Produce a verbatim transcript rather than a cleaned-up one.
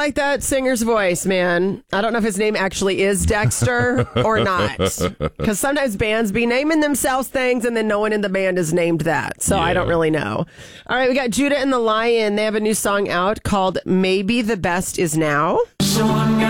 like that singer's voice, man. I don't know if his name actually is Dexter or not. Because sometimes bands be naming themselves things and then no one in the band is named that. So yeah. I don't really know. All right, we got Judah and the Lion. They have a new song out called Maybe the Best Is Now.